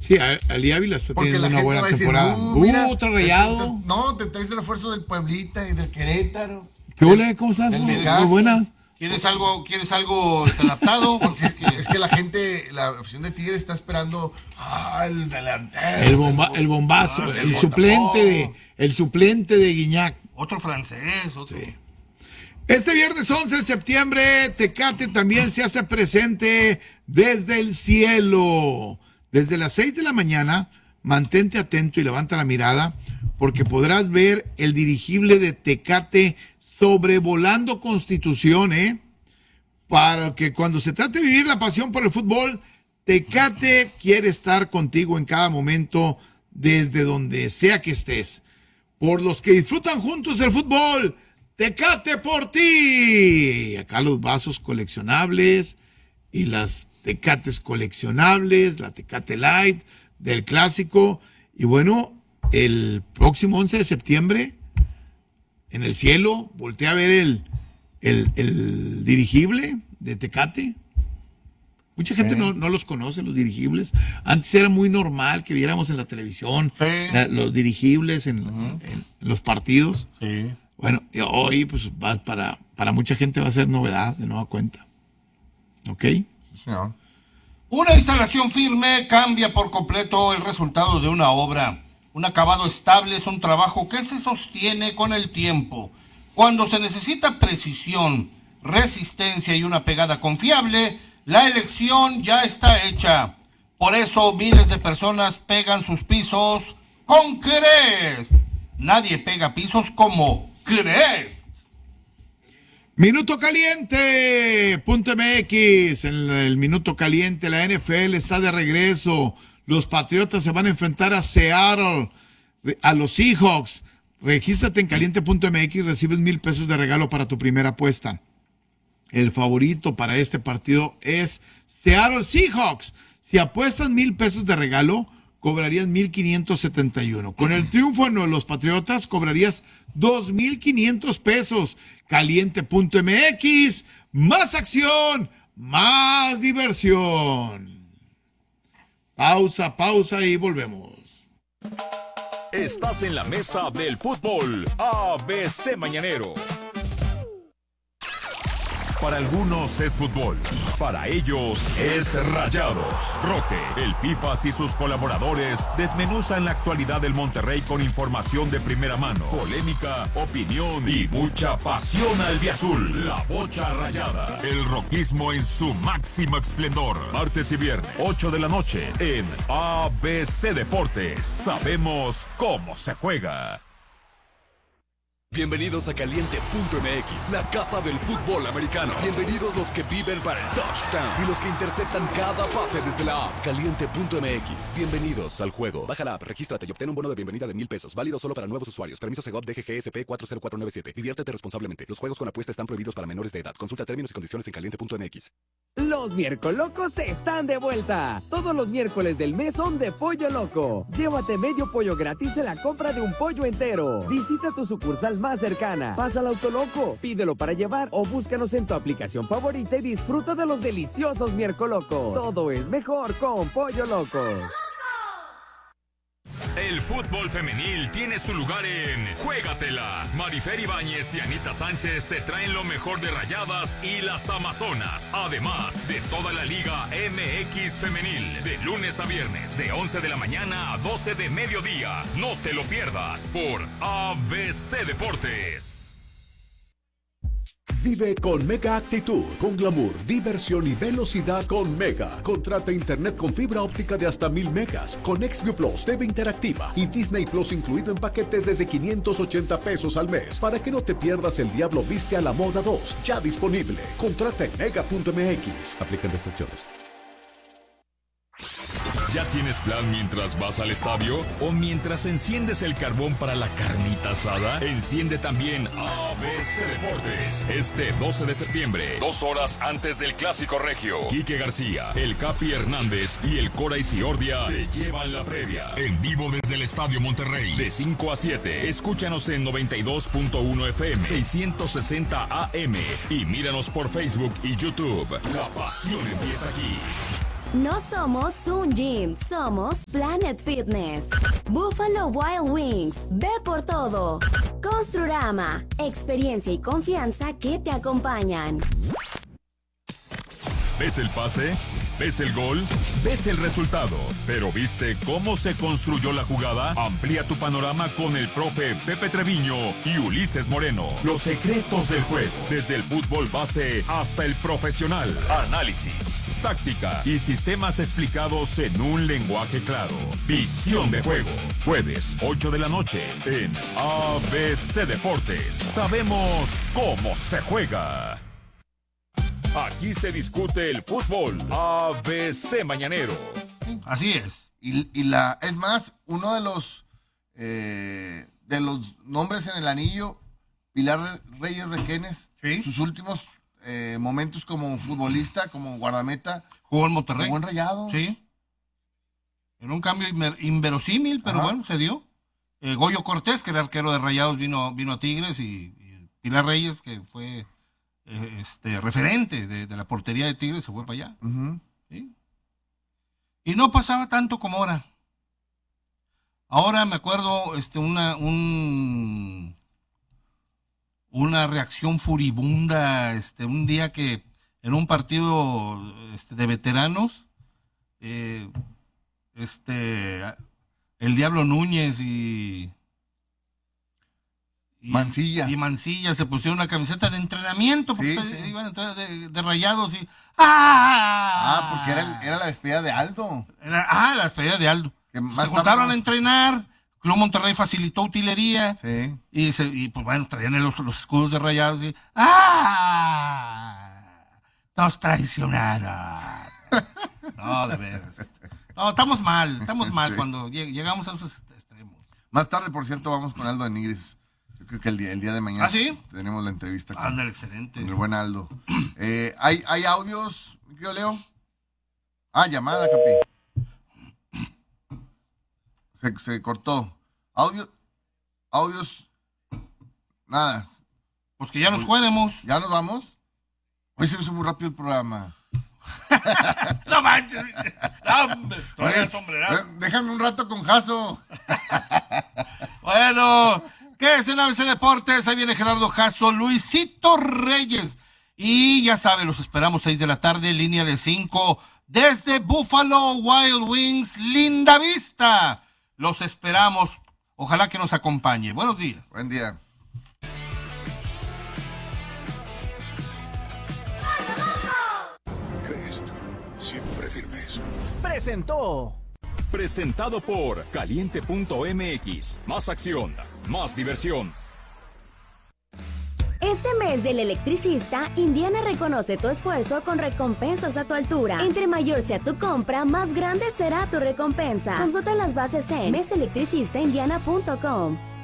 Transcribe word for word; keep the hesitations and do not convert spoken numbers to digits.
Sí, Ali Ávila está Porque teniendo la una gente buena va a decir, temporada. "Uh, Uh, mira, otro te- Rayado. te- no, te traes el refuerzo del Pueblita y del Querétaro. ¿Qué ole? ¿Cómo estás? del Muy Necaxa. buena. ¿Quieres algo, quieres algo este, adaptado? Porque es que... Es que la gente, la afición de Tigres está esperando ah, el delantero. El, bomba, el bombazo, Ah, el el suplente de, Botafogo. el suplente de Guiñac. Otro francés, otro... Sí. Este viernes once de septiembre, Tecate también se hace presente desde el cielo. Desde las seis de la mañana, mantente atento y levanta la mirada, porque podrás ver el dirigible de Tecate sobrevolando Constitución, ¿eh? Para que cuando se trate de vivir la pasión por el fútbol, Tecate quiere estar contigo en cada momento, desde donde sea que estés. Por los que disfrutan juntos el fútbol, Tecate por ti. Acá los vasos coleccionables y las Tecates coleccionables, la Tecate Light del clásico. Y bueno, el próximo once de septiembre, en el cielo, voltea a ver el, el, el dirigible de Tecate. Mucha gente Sí. no, no los conoce, los dirigibles. Antes era muy normal que viéramos en la televisión Sí. la- los dirigibles en, Ujú. en- en los partidos. Sí. Bueno, y hoy pues va para, para mucha gente va a ser novedad de nueva cuenta. ¿Ok? Una instalación firme cambia por completo el resultado de una obra. Un acabado estable es un trabajo que se sostiene con el tiempo. Cuando se necesita precisión, resistencia y una pegada confiable, la elección ya está hecha. Por eso miles de personas pegan sus pisos con Crest. Nadie pega pisos como Crest. Minuto caliente, punto M X, en el minuto caliente, la N F L está de regreso, los Patriotas se van a enfrentar a Seattle, a los Seahawks. Regístrate en caliente punto M X, recibes mil pesos de regalo para tu primera apuesta. El favorito para este partido es Seattle Seahawks. Si apuestas mil pesos de regalo, cobrarías mil quinientos setenta y uno. Con el triunfo de los Patriotas, cobrarías dos mil quinientos pesos. caliente punto M X, más acción, más diversión. Pausa, pausa y volvemos. Estás en la mesa del fútbol A B C Mañanero. Para algunos es fútbol, para ellos es Rayados. Roque, el Pifas y sus colaboradores desmenuzan la actualidad del Monterrey con información de primera mano, polémica, opinión y mucha pasión albiazul. La Bocha Rayada, el roquismo en su máximo esplendor. Martes y viernes, ocho de la noche, en A B C Deportes. Sabemos cómo se juega. Bienvenidos a caliente punto M X, la casa del fútbol americano. Bienvenidos los que viven para el touchdown y los que interceptan cada pase desde la app. caliente punto M X, bienvenidos al juego. Baja la app, regístrate y obtén un bono de bienvenida de mil pesos. Válido solo para nuevos usuarios. Permiso Segov D G G S P cuatro cero cuatro nueve siete. Diviértete responsablemente. Los juegos con apuesta están prohibidos para menores de edad. Consulta términos y condiciones en caliente punto M X. Los Miércolocos están de vuelta. Todos los miércoles del mes son de Pollo Loco. Llévate medio pollo gratis en la compra de un pollo entero. Visita tu sucursal más cercana. Pasa al Autoloco, pídelo para llevar o búscanos en tu aplicación favorita y disfruta de los deliciosos Miércolocos. Todo es mejor con Pollo Loco. El fútbol femenil tiene su lugar en Juégatela. Marifer Ibáñez y Anita Sánchez te traen lo mejor de Rayadas y las Amazonas. Además de toda la Liga M X Femenil. De lunes a viernes, de once de la mañana a doce de mediodía. No te lo pierdas por A B C Deportes. Vive con Mega Actitud, con glamour, diversión y velocidad con Mega. Contrata internet con fibra óptica de hasta mil megas, con Xview Plus, T V interactiva y Disney Plus incluido en paquetes desde quinientos ochenta pesos al mes. Para que no te pierdas El Diablo Viste a la Moda dos, ya disponible. Contrata en mega punto M X. Aplican restricciones. ¿Ya tienes plan mientras vas al estadio? ¿O mientras enciendes el carbón para la carnita asada? Enciende también A B C Deportes. Este doce de septiembre, dos horas antes del Clásico Regio. Quique García, el Capi Hernández y el Cora Isiordia te llevan la previa. En vivo desde el Estadio Monterrey, de cinco a siete. Escúchanos en noventa y dos punto uno F M, seiscientos sesenta A M. Y míranos por Facebook y YouTube. La pasión empieza aquí. No somos Sun Gym, somos Planet Fitness. Buffalo Wild Wings, ve por todo. Construrama, experiencia y confianza que te acompañan. ¿Ves el pase? ¿Ves el gol? ¿Ves el resultado? ¿Pero viste cómo se construyó la jugada? Amplía tu panorama con el profe Pepe Treviño y Ulises Moreno. Los secretos del juego, desde el fútbol base hasta el profesional. Análisis, táctica y sistemas explicados en un lenguaje claro. Visión de juego. Jueves, ocho de la noche, en A B C Deportes. Sabemos cómo se juega. Aquí se discute el fútbol. A B C Mañanero. Así es. Y, y la, es más, uno de los eh, de los nombres en el anillo, Pilar Reyes Requenes, ¿Sí? sus últimos eh, momentos como futbolista, como guardameta, Jugó en Monterrey. jugó en Rayados. Sí. En un cambio inver- inverosímil, pero Ajá. bueno, se dio. Eh, Goyo Cortés, que era arquero de Rayados, vino, vino a Tigres, y, y Pilar Reyes, que fue eh, este referente de, de la portería de Tigres, se fue para allá. Ujú. ¿Sí? Y no pasaba tanto como ahora. Ahora me acuerdo este una un una reacción furibunda este un día que en un partido este, de veteranos eh, este el Diablo Núñez y, y Mancilla. y Mancilla se pusieron una camiseta de entrenamiento porque Sí, ustedes sí. iban a entrar de, de Rayados y ¡ah! Ah, porque era, el- era la despedida de Aldo. Era- ah, la despedida de Aldo. Que Se más juntaron tarde- a entrenar, Club Monterrey facilitó utilería, Sí. y, se, y pues bueno, traían los, los escudos de Rayados y ¡ah! Nos traicionaron. No, de veras. No, estamos mal, estamos mal Sí. cuando lleg- llegamos a esos extremos. Más tarde, por cierto, vamos con Aldo de Nigris. Yo creo que el día, el día de mañana ¿Ah, sí? tenemos la entrevista con, Ándale, excelente. con el buen Aldo. Eh, ¿hay, ¿Hay audios, mi querido Leo? Ah, llamada, Capi. Se, se cortó. Audio, audios, nada. Pues que ya nos fuéramos. ¿Ya nos vamos? Hoy se hizo muy rápido el programa. No manches. No, hombre, todavía Pues, sombrerazo. eh, déjame un rato con Jaso. Bueno, ¿qué es en A B C Deportes? Ahí viene Gerardo Jasso, Luisito Reyes. Y ya saben, los esperamos seis de la tarde, línea de cinco, desde Buffalo Wild Wings, Linda Vista. Los esperamos. Ojalá que nos acompañe. Buenos días. Buen día. Cristo, siempre firmes. Presentó. Presentado por Caliente punto M X. Más acción, más diversión. Este mes del electricista, Indiana reconoce tu esfuerzo con recompensas a tu altura. Entre mayor sea tu compra, más grande será tu recompensa. Consulta las bases en mes electricista indiana punto com.